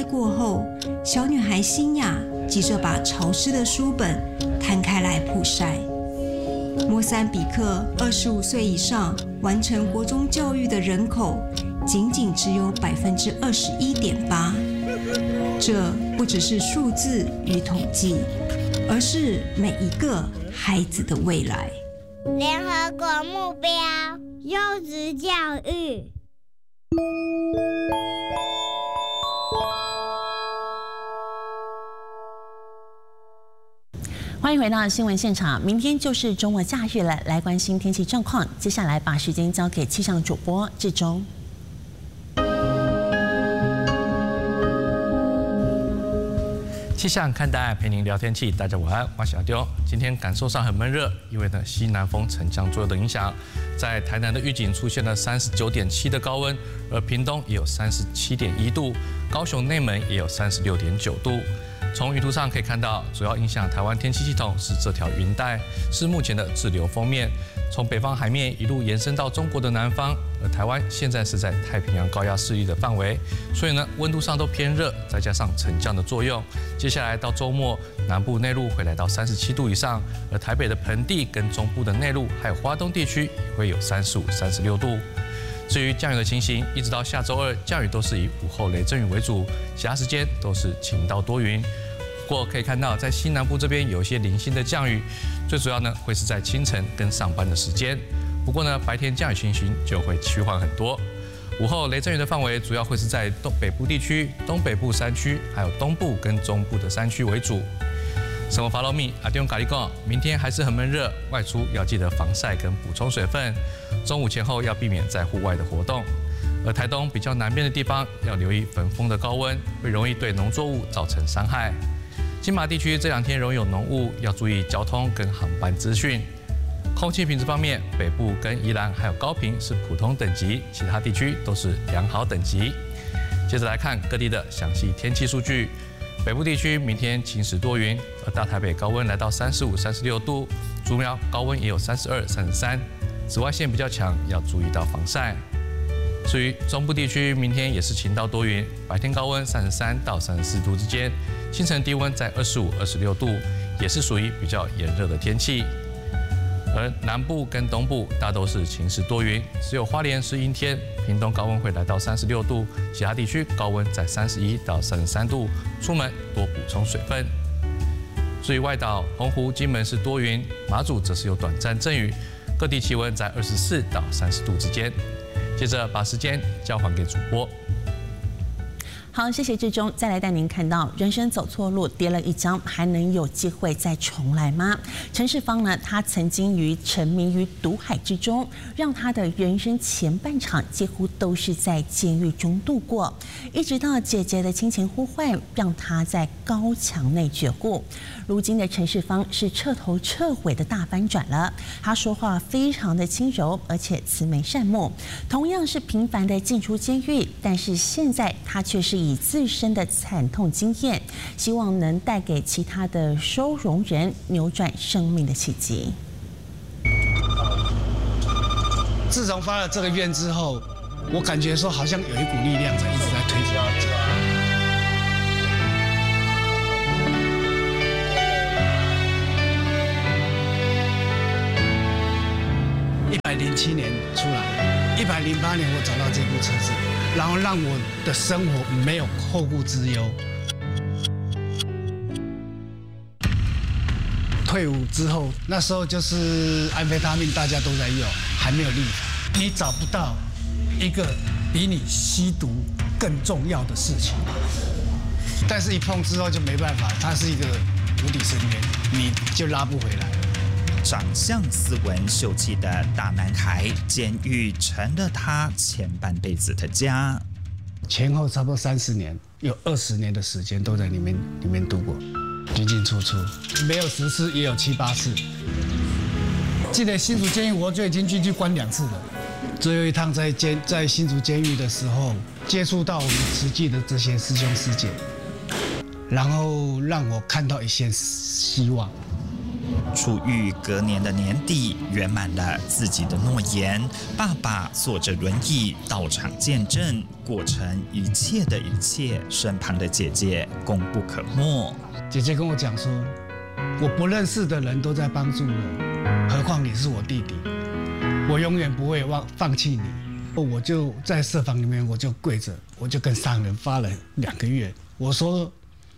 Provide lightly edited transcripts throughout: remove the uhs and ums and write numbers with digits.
塞过后，小女孩欣雅急着把潮湿的书本摊开来曝晒。莫桑比克25岁以上完成国中教育的人口仅只有21.8%。这不只是数字与统计，而是每一个孩子的未来。 联合国目标：优质教育。 欢迎回到新闻现场。明天就是周末假日了，来关心天气状况。接下来把时间交给气象主播志忠。 气象看待陪您聊天气，大家晚安，我是阿丢。今天感受上很闷热，因为西南风沉降左右的影响，在台南的玉井出现了39.7的高温，而屏东也有37.1度，高雄内门也有36.9度。从云图上可以看到，主要影响台湾天气系统是这条云带，是目前的滞留锋面，从北方海面一路延伸到中国的南方，而台湾现在是在太平洋高压势力的范围，所以呢温度上都偏热，再加上沉降的作用，接下来到周末，南部内陆会来到37度以上，而台北的盆地跟中部的内陆还有花东地区也会有35、36度。至于降雨的情形，一直到下周二，降雨都是以午后雷阵雨为主，其他时间都是晴到多云。不过可以看到，在西南部这边有一些零星的降雨，最主要呢会是在清晨跟上班的时间。不过呢，白天降雨情形就会趋缓很多。午后雷阵雨的范围主要会是在北部地区、东北部山区，还有东部跟中部的山区为主。生活 follow me， 阿弟咖喱讲，明天还是很闷热，外出要记得防晒跟补充水分。中午前后要避免在户外的活动。而台东比较南边的地方要留意焚风的高温，会容易对农作物造成伤害。金马地区这2天容易有浓雾，要注意交通跟航班资讯。空气品质方面，北部跟宜兰还有高屏是普通等级，其他地区都是良好等级。接着来看各地的详细天气数据。北部地区明天晴时多云，而大台北高温来到35、36度，竹苗高温也有32、33，紫外线比较强，要注意到防晒。至于中部地区，明天也是晴到多云，白天高温33到34度之间，清晨低温在25、26度，也是属于比较炎热的天气。而南部跟东部大都是晴时多云，只有花莲是阴天，屏东高温会来到36度，其他地区高温在31到33度，出门多补充水分。至于外岛，澎湖、金门是多云，马祖则是有短暂阵雨，各地气温在24到30度之间。接着把时间交还给主播。 好，谢谢志忠。再来带您看到，人生走错路，跌了一跤，还能有机会再重来吗？陈世芳呢，他曾经沉迷于毒海之中，让他的人生前半场几乎都是在监狱中度过，一直到姐姐的亲情呼唤，让他在高墙内觉悟。如今的陈世芳是彻头彻尾的大翻转了，他说话非常的轻柔，而且慈眉善目。同样是频繁的进出监狱，但是现在他却是以自身的惨痛经验，希望能带给其他的收容人扭转生命的契机。 自从发了这个愿之后，我感觉说好像有一股力量在一直在推着我走。107年出来，108年我找到这部车子，然后让我的生活没有后顾之忧。退伍之后，那时候就是安非他命，大家都在用，还没有立法，你找不到一个比你吸毒更重要的事情。但是一碰之后就没办法，它是一个无底深渊，你就拉不回来。 长相斯文秀气的大男孩，监狱成了他前半辈子的家。 前后差不多30年，有20年的时间都在里面度过，进进出出，没有10次也有7、8次。记得新竹监狱，我就已经进去关2次了。最后一趟在新竹监狱的时候，接触到我们实际的这些师兄师姐，然后让我看到一线希望。 出狱隔年的年底，圆满了自己的诺言。爸爸坐着轮椅到场见证，过程一切的一切，身旁的姐姐功不可没。 姐姐跟我讲说，我不认识的人都在帮助我，何况你是我弟弟，我永远不会放弃你。我就在社房里面，我就跪着，我就跟上人发了2个月。我说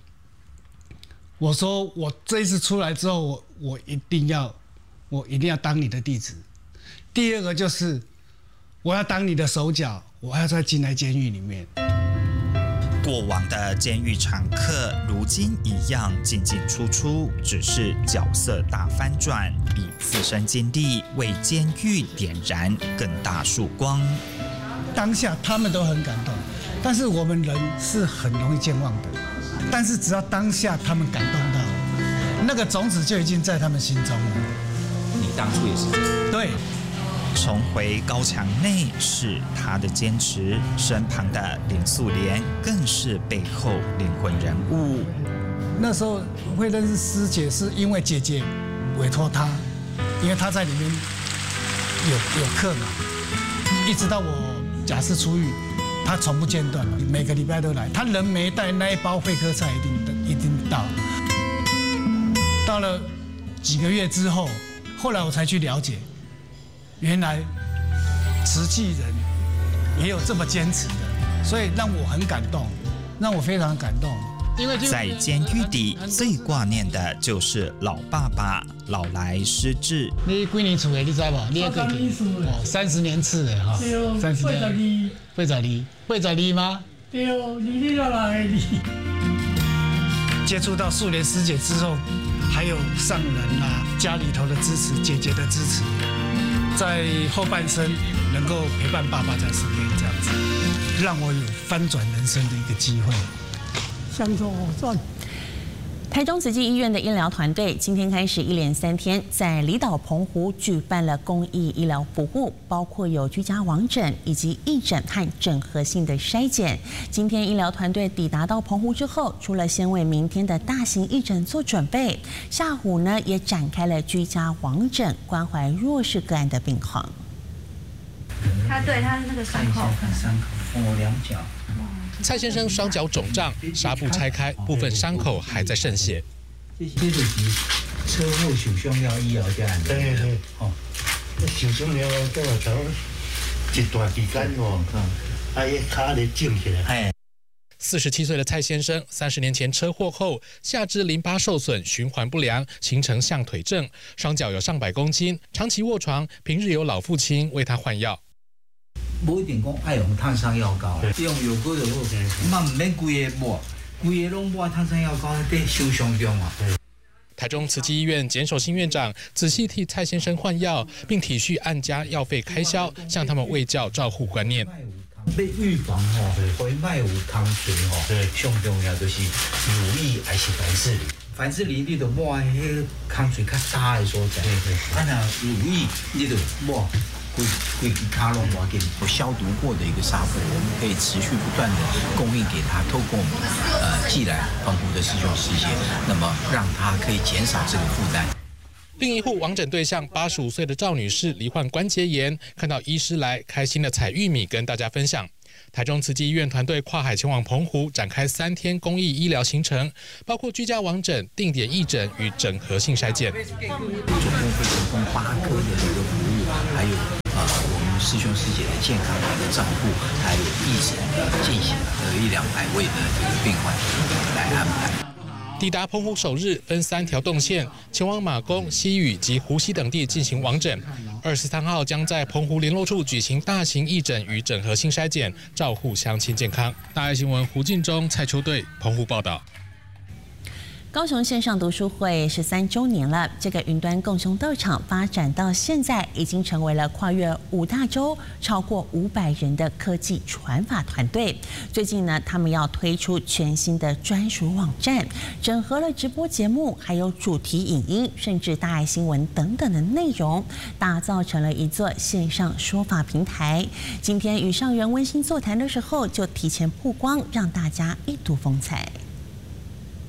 我这一次出来之后，我一定要当你的弟子。第二个就是我要当你的手脚，我要再进来监狱里面。 过往的监狱常客，如今一样进进出出，只是角色大翻转，以自身经历为监狱点燃更大曙光。 当下他们都很感动，但是我们人是很容易健忘的。但是只要当下他们感动到，那个种子就已经在他们心中了。 你当初也是这样。 对。 重回高墙内是他的坚持，身旁的林素莲更是背后灵魂人物。 那时候会认识师姐，是因为姐姐委托她，因为她在里面有课嘛，一直到我假释出狱，她从不间断，每个礼拜都来。她人没带，那一包会客菜一定到。到了几个月之后，后来我才去了解。原来慈济人也有这么坚持的，所以让我很感动，让我非常感动。因为在监狱里最挂念的就是老爸爸老来失智。 你几年厝的，你知无？你也过去30年次的哈，30年，82吗？ 对，26个。 接触到素莲师姐之后，还有上人啊，家里头的支持，姐姐的支持。在后半生能够陪伴爸爸在身边，这样子，让我有翻转人生的一个机会。 相中我赚。 台中慈济医院的医疗团队今天开始1连3天在离岛澎湖举办了公益医疗服务，包括有居家往诊以及义诊和整合性的筛检。今天医疗团队抵达到澎湖之后，除了先为明天的大型义诊做准备，下午呢也展开了居家往诊，关怀弱势个案的病况。 他那个伤口， 我2脚。 蔡先生双脚肿胀，纱布拆开，部分伤口还在渗血。 这就是车祸受伤了以后才安尼。对，哦，受伤了再走一段时间哦，伊脚咧肿起来。 47岁的蔡先生，30年前车祸后，下肢淋巴受损，循环不良，形成象腿症，双脚有上百公斤，长期卧床，平日有老父亲为他换药。 无一定讲爱用碳酸药膏，用药膏就好，嘛唔免规个抹，规个拢抹碳酸药膏，在受伤中啊。 台中慈济医院简守新院长仔细替蔡先生换药，并体恤案家药费开销，向他们卫教照护观念。 要预防吼，会卖有汤水吼，上重要就是乳液还是凡士林。凡士林你就抹迄个汤水较差的所在，啊那乳液你就抹。会卡拢我给有消毒过的一个纱布，我们可以持续不断的供应给他，透过我们寄来澎湖的师兄师姐，那么让他可以减少这个负担。 另一户往诊对象85岁的赵女士罹患关节炎，看到医师来，开心的采玉米跟大家分享。台中慈济医院团队跨海前往澎湖，展开3天公益医疗行程，包括居家往诊、定点义诊与整合性筛检。 总共会提供8科的一个服务，还有我们师兄师姐的健康的一个照顾，还有义诊进行100-200位的这个病患来安排。 抵达澎湖首日，分3条动线前往马公、西屿及湖西等地进行往诊。23号将在澎湖联络处举行大型义诊与整合性筛检，照护乡亲健康。大爱新闻胡进忠、蔡秋队澎湖报道。 高雄线上读书会13周年了，这个云端共修道场发展到现在，已经成为了跨越5大洲、超过500人的科技传法团队。最近呢，他们要推出全新的专属网站，整合了直播节目、还有主题影音，甚至大爱新闻等等的内容，打造成了一座线上说法平台。今天与上人温馨座谈的时候，就提前曝光，让大家一睹风采。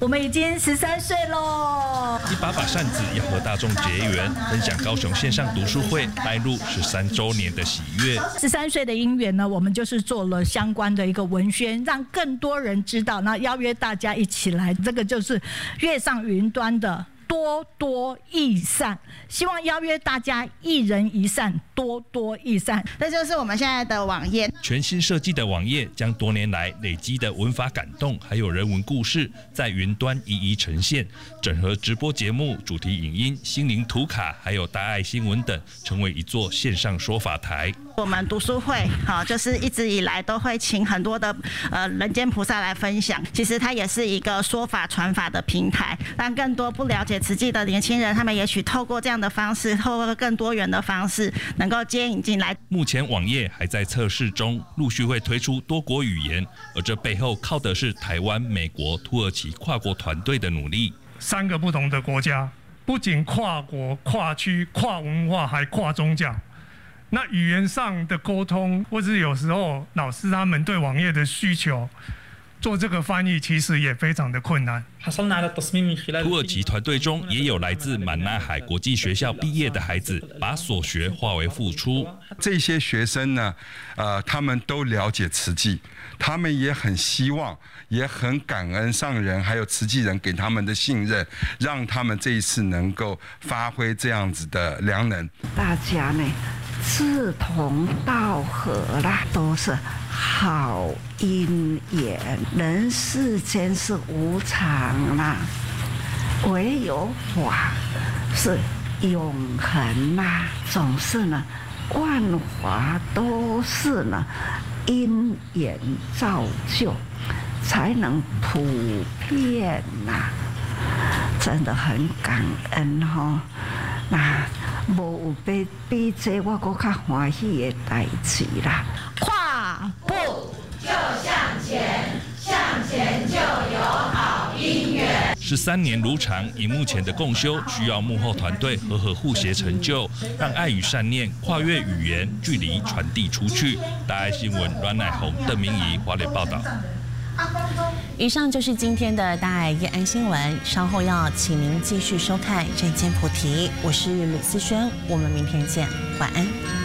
我们已经13岁喽。 一把扇子要和大众结缘，分享高雄线上读书会迈入13周年的喜悦。 13岁的因缘呢，我们就是做了相关的一个文宣，让更多人知道，那邀约大家一起来，这个就是跃上云端的多多益善，希望邀约大家一人一善，多多益善。 这就是我们现在的网页， 全新设计的网页将多年来累积的文法感动，还有人文故事，在云端一一呈现，整合直播节目、主题影音、心灵图卡，还有大爱新闻等，成为一座线上说法台。 我们读书会，就是一直以来都会请很多的人间菩萨来分享。其实它也是一个说法传法的平台，让更多不了解慈济的年轻人，他们也许透过这样的方式，透过更多元的方式，能够接引进来。 目前网页还在测试中，陆续会推出多国语言，而这背后靠的是台湾、美国、土耳其跨国团队的努力。 3个不同的国家，不仅跨国、跨区、跨文化，还跨宗教。那语言上的沟通，或是有时候老师他们对网页的需求，做这个翻译其实也非常的困难。 土耳其团队中也有来自满纳海国际学校毕业的孩子，把所学化为付出。 这些学生呢，他们都了解慈济，他们也很希望，也很感恩上人还有慈济人给他们的信任，让他们这一次能够发挥这样子的良能。 大家呢，志同道合啦，都是好姻缘。人世间是无常啦，唯有法是永恒啦。总是呢，万法都是呢因缘造就，才能普遍呐。真的很感恩哈。那无有比这我更较欢喜的代志啦。 跨步就向前，向前就有好姻缘。 13年如常，荧幕前的共修需要幕后团队和互协成就，让爱与善念跨越语言距离传递出去。大爱新闻阮乃红、邓明仪华联报道。 以上就是今天的大爱夜安新闻，稍后要请您继续收看《人间菩提》，我是吕思萱，我们明天见，晚安。